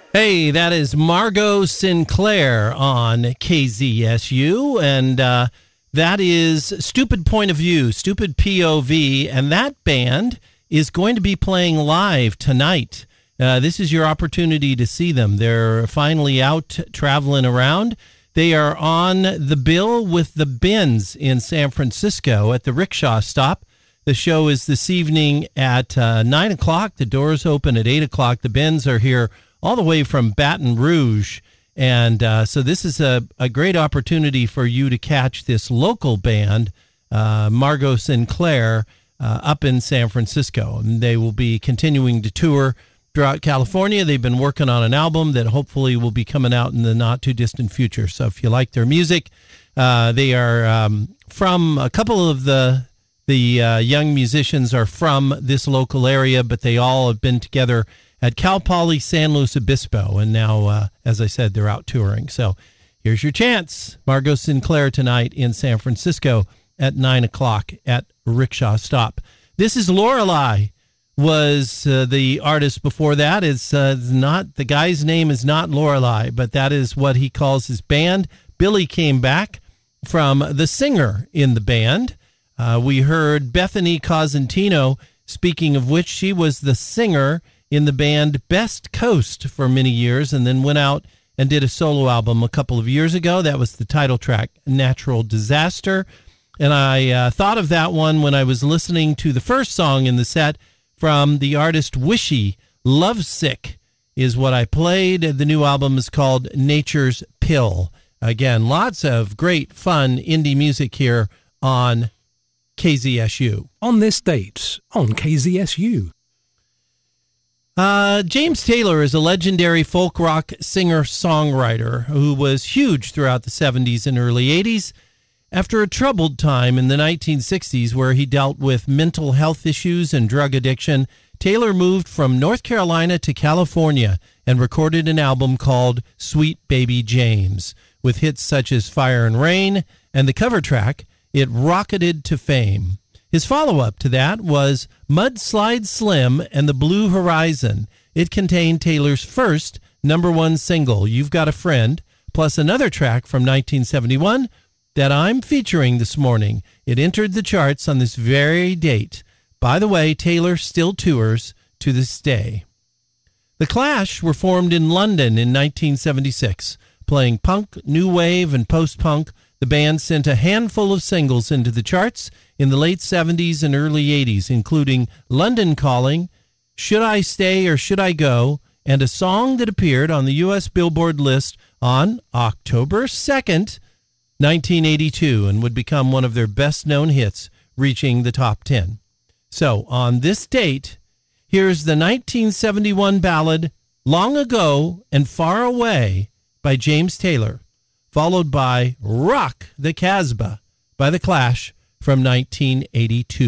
Hey, that is Margot Sinclair on KZSU, and that is Stupid Point of View, Stupid POV, and that band is going to be playing live tonight. This is your opportunity to see them. They're finally out traveling around. They are on the bill with the Bends in San Francisco at the Rickshaw Stop. The show is this evening at 9 o'clock. The doors open at 8 o'clock. The Bends are here all the way from Baton Rouge. And so this is a great opportunity for you to catch this local band, Margot Sinclair, up in San Francisco. And they will be continuing to tour throughout California. They've been working on an album that hopefully will be coming out in the not-too-distant future. So if you like their music, they are from a couple of the young musicians are from this local area, but they all have been together at Cal Poly San Luis Obispo, and now, as I said, they're out touring. So here's your chance. Margot Sinclair tonight in San Francisco at 9 o'clock at Rickshaw Stop. This is Lorelei, was the artist before that. It's not, the guy's name is not Lorelei, but that is what he calls his band. Billy came back from the singer in the band. We heard Bethany Cosentino, speaking of which, she was the singer in the band Best Coast for many years, and then went out and did a solo album a couple of years ago. That was the title track, Natural Disaster. And I thought of that one when I was listening to the first song in the set from the artist Wishy. Lovesick is what I played. The new album is called Nature's Pill. Again, lots of great, fun indie music here on KZSU. On this date on KZSU. James Taylor is a legendary folk rock singer-songwriter who was huge throughout the 70s and early 80s. After a troubled time in the 1960s where he dealt with mental health issues and drug addiction, Taylor moved from North Carolina to California and recorded an album called Sweet Baby James, with hits such as Fire and Rain, and the cover track, It Rocketed to Fame. His follow-up to that was Mudslide Slim and the Blue Horizon. It contained Taylor's first #1 single, You've Got a Friend, plus another track from 1971 that I'm featuring this morning. It entered the charts on this very date. By the way, Taylor still tours to this day. The Clash were formed in London in 1976, playing punk, new wave, and post-punk. The band sent a handful of singles into the charts in the late 70s and early 80s, including London Calling, Should I Stay or Should I Go, and a song that appeared on the U.S. Billboard list on October 2nd, 1982, and would become one of their best-known hits, reaching the top 10. So, on this date, here's the 1971 ballad Long Ago and Far Away by James Taylor, followed by Rock the Casbah by The Clash from 1982.